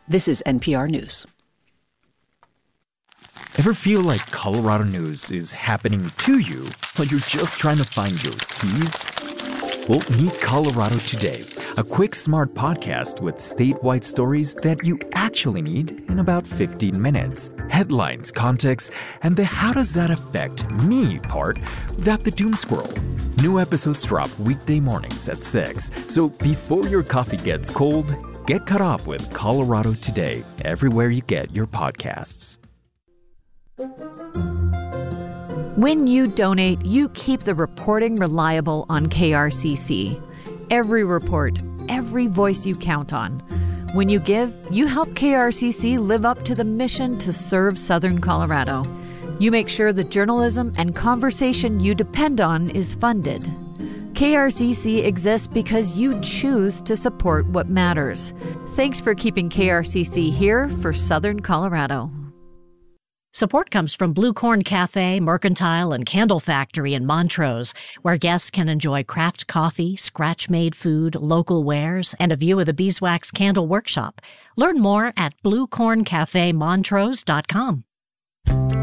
This is NPR News. Ever feel like Colorado news is happening to you, but you're just trying to find your keys? Well, meet Colorado Today, a quick, smart podcast with statewide stories that you actually need in about 15 minutes. Headlines, context, and the how does that affect me part without the doom scroll. New episodes drop weekday mornings at 6, so before your coffee gets cold, get caught up with Colorado Today everywhere you get your podcasts. When you donate, you keep the reporting reliable on KRCC. Every report, every voice you count on. When you give, you help KRCC live up to the mission to serve Southern Colorado. You make sure the journalism and conversation you depend on is funded. KRCC exists because you choose to support what matters. Thanks for keeping KRCC here for Southern Colorado. Support comes from Blue Corn Cafe, Mercantile, and Candle Factory in Montrose, where guests can enjoy craft coffee, scratch-made food, local wares, and a view of the Beeswax Candle Workshop. Learn more at bluecorncafemontrose.com.